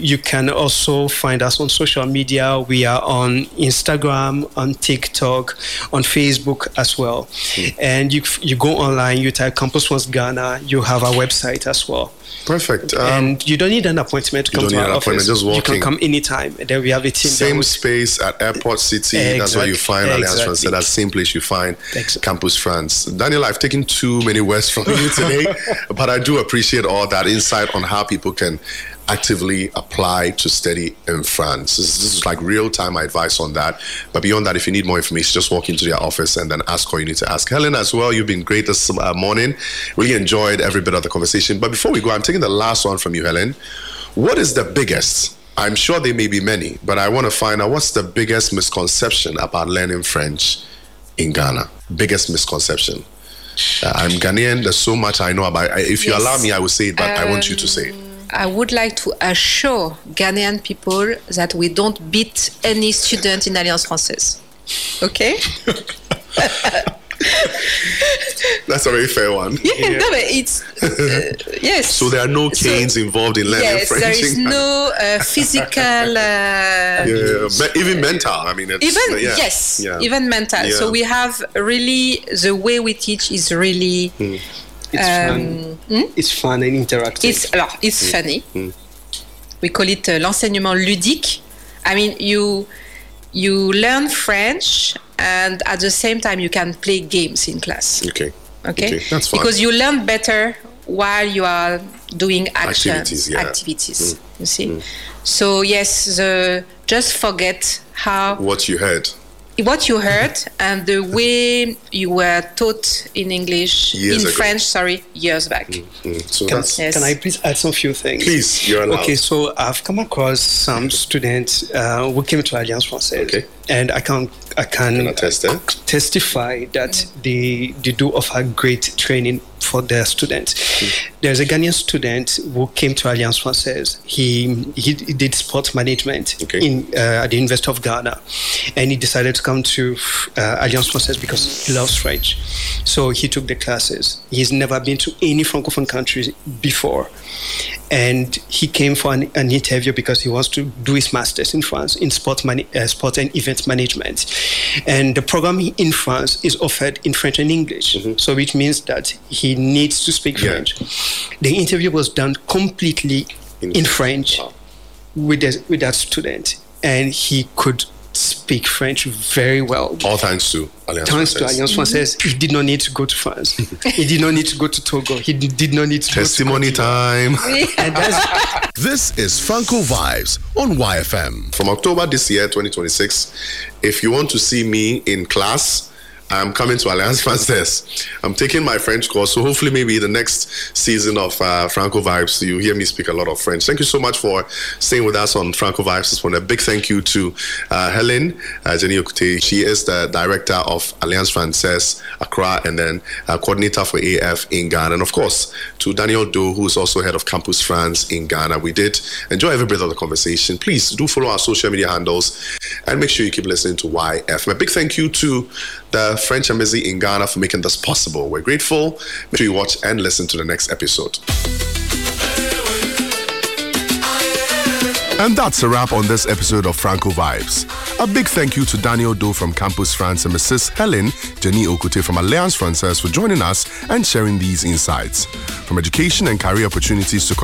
you can also find us on social media. We are on Instagram, on TikTok, on Facebook as well. And you go online, you type Campus France Ghana, you have our website as well. Perfect. And you don't need an appointment to come to our office. Just walking. You can come anytime. And then we have a team. Same space at Airport City. That's where you find Alliance France. That's the same place you find Campus France. Daniel, I've taken too many words from you today, but I do appreciate all that insight on how people can actively apply to study in France. This is like real-time advice on that. But beyond that, if you need more information, just walk into their office and then ask all you need to ask. Helen, as well, you've been great this morning. Really enjoyed every bit of the conversation. But before we go, I'm taking the last one from you, Helen. What is the biggest, I'm sure there may be many, but I want to find out what's the biggest misconception about learning French in Ghana? Biggest misconception. I'm Ghanaian. There's so much I know about it. If you allow me, I will say it, but I want you to say it. I would like to assure Ghanaian people that we don't beat any student in Alliance Française. Okay? That's a very fair one. Yeah. No, but it's yes. So there are no canes involved in learning French. Yes, there is no physical. But even mental. I mean, it's, even mental. Yeah. So we have really the way we teach is really. It's fun. It's fun and interactive. It's funny. We call it l'enseignement ludique. I mean, you learn French, and at the same time, you can play games in class. Okay. That's fun. Because you learn better while you are doing activities. You see. So yes, just forget what you heard. And the way you were taught in English, French, years back. So can I please add some few things? Please, you're allowed. Okay, so I've come across some students who came to Alliance Française, and I can testify that they do offer great training for their students. There's a Ghanaian student who came to Alliance Française. He did sports management at the University of Ghana, and he decided to come to Alliance Française because he loves French. So he took the classes. He's never been to any Francophone country before, and he came for an interview because he wants to do his master's in France in sports and event management. And the program in France is offered in French and English, so which means that he needs to speak French. The interview was done completely in French with that student, and he could speak French very well. All thanks to Alliance Française. He did not need to go to France. He did not need to go to Togo. He did not need to testimony go to time. And this is Franco Vibes on YFM. From October this year, 2026, if you want to see me in class, I'm coming to Alliance Française. I'm taking my French course, so hopefully maybe the next season of Franco Vibes, you hear me speak a lot of French. Thank you so much for staying with us on Franco Vibes this morning. A big thank you to Helen Jenny Okute. She is the director of Alliance Française Accra and then coordinator for AF in Ghana. And of course, to Daniel Doe, who is also head of Campus France in Ghana. We did enjoy every bit of the conversation. Please do follow our social media handles and make sure you keep listening to YF. A big thank you to the French Embassy in Ghana for making this possible. We're grateful. Make sure you watch and listen to the next episode. And that's a wrap on this episode of Franco Vibes. A big thank you to Daniel Doe from Campus France and Mrs. Helen Jenny Okute from Alliance Française for joining us and sharing these insights. From education and career opportunities to